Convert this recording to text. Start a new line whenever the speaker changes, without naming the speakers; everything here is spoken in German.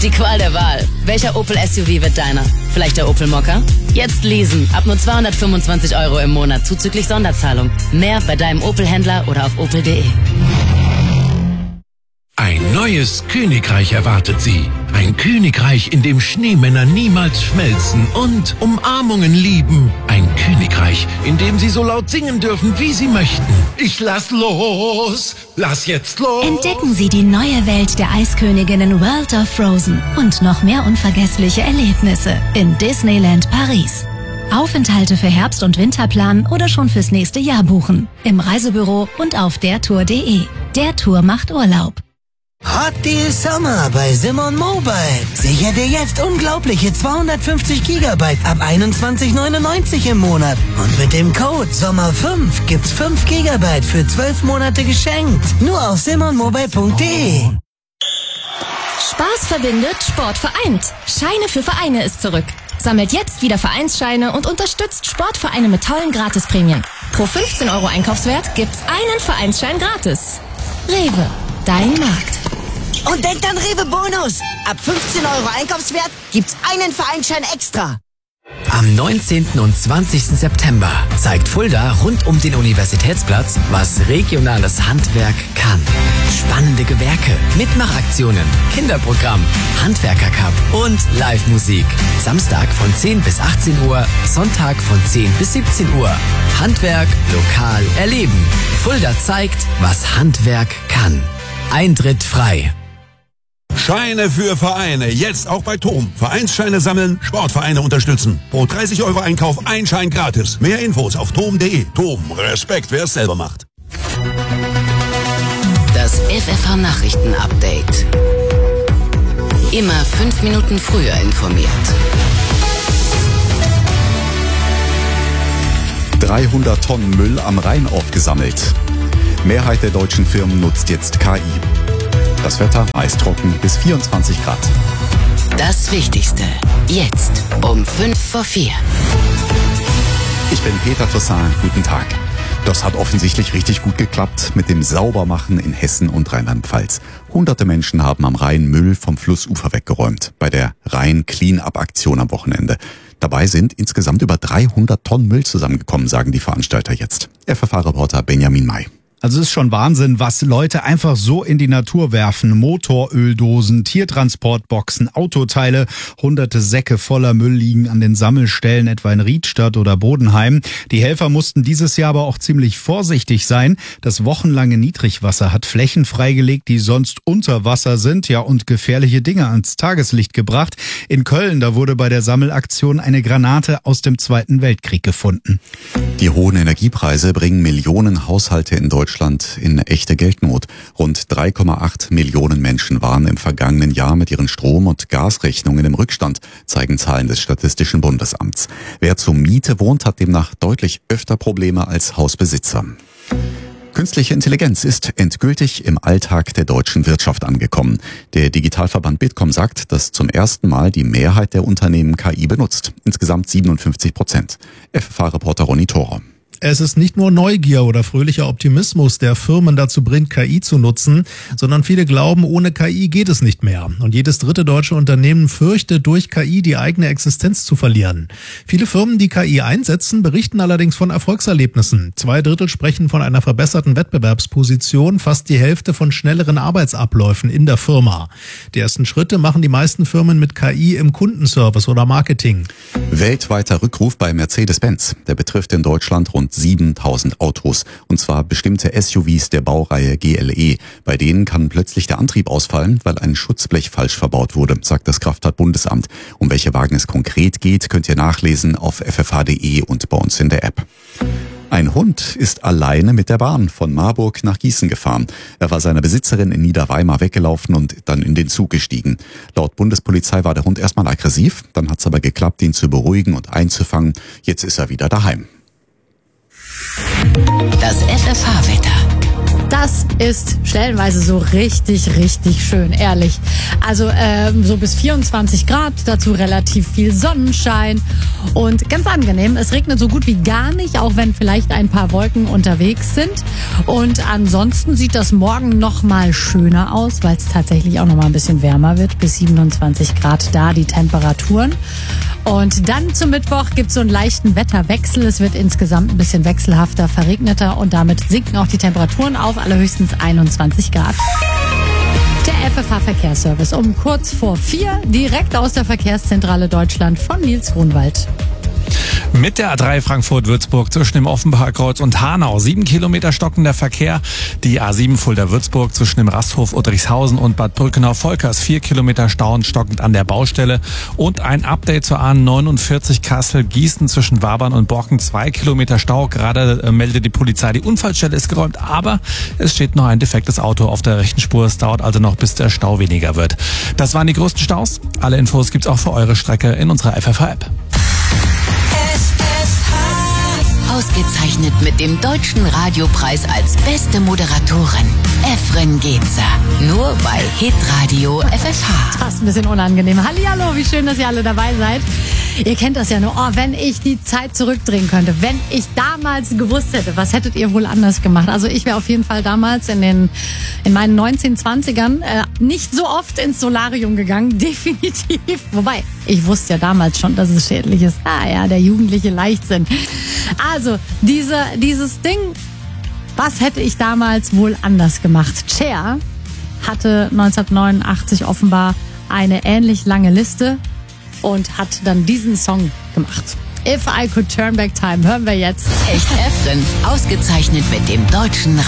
Die Qual der Wahl. Welcher Opel SUV wird deiner? Vielleicht der Opel Mokka? Jetzt leasen. Ab nur 225 € im Monat zuzüglich Sonderzahlung. Mehr bei deinem Opel-Händler oder auf opel.de.
Ein neues Königreich erwartet Sie. Ein Königreich, in dem Schneemänner niemals schmelzen und Umarmungen lieben. Ein Königreich, in dem Sie so laut singen dürfen, wie Sie möchten. Ich lass los! Lass jetzt los!
Entdecken Sie die neue Welt der Eisköniginnen World of Frozen und noch mehr unvergessliche Erlebnisse in Disneyland Paris. Aufenthalte für Herbst- und Winter planen oder schon fürs nächste Jahr buchen. Im Reisebüro und auf dertour.de. Der Tour macht Urlaub.
Hot Deal Summer bei Simon Mobile. Sicher dir jetzt unglaubliche 250 GB ab 21,99 im Monat. Und mit dem Code SOMMER5 gibt's 5 GB für 12 Monate geschenkt. Nur auf simonmobile.de.
Spaß verbindet, Sport vereint. Scheine für Vereine ist zurück. Sammelt jetzt wieder Vereinsscheine und unterstützt Sportvereine mit tollen Gratisprämien. Pro 15 € Einkaufswert gibt's einen Vereinsschein gratis. Rewe, dein Markt.
Und denkt an Rewe Bonus. Ab 15 € Einkaufswert gibt's einen Vereinsschein extra.
Am 19. und 20. September zeigt Fulda rund um den Universitätsplatz, was regionales Handwerk kann. Spannende Gewerke, Mitmachaktionen, Kinderprogramm, Handwerkercup und Live-Musik. Samstag von 10 bis 18 Uhr, Sonntag von 10 bis 17 Uhr. Handwerk lokal erleben. Fulda zeigt, was Handwerk kann. Eintritt frei.
Scheine für Vereine, jetzt auch bei TOM. Vereinsscheine sammeln, Sportvereine unterstützen. Pro 30 € Einkauf ein Schein gratis. Mehr Infos auf tom.de. TOM, Respekt, wer es selber macht.
Das FFH-Nachrichten-Update. Immer 5 Minuten früher informiert.
300 Tonnen Müll am Rhein aufgesammelt. Mehrheit der deutschen Firmen nutzt jetzt KI. Das Wetter meist trocken bis 24 Grad.
Das Wichtigste. Jetzt um 3:55.
Ich bin Peter Toussaint. Guten Tag. Das hat offensichtlich richtig gut geklappt mit dem Saubermachen in Hessen und Rheinland-Pfalz. Hunderte Menschen haben am Rhein Müll vom Flussufer weggeräumt. Bei der Rhein-Clean-Up-Aktion am Wochenende. Dabei sind insgesamt über 300 Tonnen Müll zusammengekommen, sagen die Veranstalter jetzt. FFH-Reporter Benjamin May.
Also es ist schon Wahnsinn, was Leute einfach so in die Natur werfen. Motoröldosen, Tiertransportboxen, Autoteile, hunderte Säcke voller Müll liegen an den Sammelstellen, etwa in Riedstadt oder Bodenheim. Die Helfer mussten dieses Jahr aber auch ziemlich vorsichtig sein. Das wochenlange Niedrigwasser hat Flächen freigelegt, die sonst unter Wasser sind, ja, und gefährliche Dinge ans Tageslicht gebracht. In Köln, da wurde bei der Sammelaktion eine Granate aus dem Zweiten Weltkrieg gefunden.
Die hohen Energiepreise bringen Millionen Haushalte in Deutschland in echte Geldnot. Rund 3,8 Millionen Menschen waren im vergangenen Jahr mit ihren Strom- und Gasrechnungen im Rückstand, zeigen Zahlen des Statistischen Bundesamts. Wer zur Miete wohnt, hat demnach deutlich öfter Probleme als Hausbesitzer. Künstliche Intelligenz ist endgültig im Alltag der deutschen Wirtschaft angekommen. Der Digitalverband Bitkom sagt, dass zum ersten Mal die Mehrheit der Unternehmen KI benutzt. Insgesamt 57%. FFH-Reporter Ronny Thorer.
Es ist nicht nur Neugier oder fröhlicher Optimismus, der Firmen dazu bringt, KI zu nutzen, sondern viele glauben, ohne KI geht es nicht mehr. Und jedes dritte deutsche Unternehmen fürchtet, durch KI die eigene Existenz zu verlieren. Viele Firmen, die KI einsetzen, berichten allerdings von Erfolgserlebnissen. 2/3 sprechen von einer verbesserten Wettbewerbsposition, fast die Hälfte von schnelleren Arbeitsabläufen in der Firma. Die ersten Schritte machen die meisten Firmen mit KI im Kundenservice oder Marketing.
Weltweiter Rückruf bei Mercedes-Benz. Der betrifft in Deutschland rund 7.000 Autos, und zwar bestimmte SUVs der Baureihe GLE. Bei denen kann plötzlich der Antrieb ausfallen, weil ein Schutzblech falsch verbaut wurde, sagt das Kraftfahrtbundesamt. Um welche Wagen es konkret geht, könnt ihr nachlesen auf ffh.de und bei uns in der App. Ein Hund ist alleine mit der Bahn von Marburg nach Gießen gefahren. Er war seiner Besitzerin in Niederweimar weggelaufen und dann in den Zug gestiegen. Laut Bundespolizei war der Hund erstmal aggressiv, dann hat es aber geklappt, ihn zu beruhigen und einzufangen. Jetzt ist er wieder daheim.
Das FFH-Wetter.
Das ist stellenweise so richtig, richtig schön, ehrlich. Also so bis 24 Grad, dazu relativ viel Sonnenschein und ganz angenehm. Es regnet so gut wie gar nicht, auch wenn vielleicht ein paar Wolken unterwegs sind. Und ansonsten sieht das morgen noch mal schöner aus, weil es tatsächlich auch noch mal ein bisschen wärmer wird, bis 27 Grad da die Temperaturen. Und dann zum Mittwoch gibt es so einen leichten Wetterwechsel. Es wird insgesamt ein bisschen wechselhafter, verregneter und damit sinken auch die Temperaturen auf allerhöchstens 21 Grad. Der FFH-Verkehrsservice um kurz vor 4, direkt aus der Verkehrszentrale Deutschland von Nils Grunwald.
Mit der A3 Frankfurt-Würzburg zwischen dem Offenbacher Kreuz und Hanau 7 Kilometer stockender Verkehr. Die A7 Fulda-Würzburg zwischen dem Rasthof Udrichshausen und Bad Brückenau-Volkers 4 Kilometer Stau stockend an der Baustelle. Und ein Update zur A49 Kassel-Gießen zwischen Wabern und Borken 2 Kilometer Stau. Gerade meldet die Polizei, die Unfallstelle ist geräumt, aber es steht noch ein defektes Auto auf der rechten Spur. Es dauert also noch, bis der Stau weniger wird. Das waren die größten Staus. Alle Infos gibt's auch für eure Strecke in unserer FFH-App.
Ausgezeichnet mit dem Deutschen Radiopreis als beste Moderatorin. Efren Gezer. Nur bei Hitradio FFH.
Fast ein bisschen unangenehm. Hallihallo, wie schön, dass ihr alle dabei seid. Ihr kennt das ja nur. Oh, wenn ich die Zeit zurückdrehen könnte. Wenn ich damals gewusst hätte, was hättet ihr wohl anders gemacht? Also ich wäre auf jeden Fall damals in meinen 1920ern nicht so oft ins Solarium gegangen. Definitiv. Wobei, ich wusste ja damals schon, dass es schädlich ist. Ah ja, der jugendliche Leichtsinn. Also, dieses Ding, was hätte ich damals wohl anders gemacht? Cher hatte 1989 offenbar eine ähnlich lange Liste und hat dann diesen Song gemacht. If I Could Turn Back Time, hören wir jetzt.
Echt Efren, ausgezeichnet mit dem Deutschen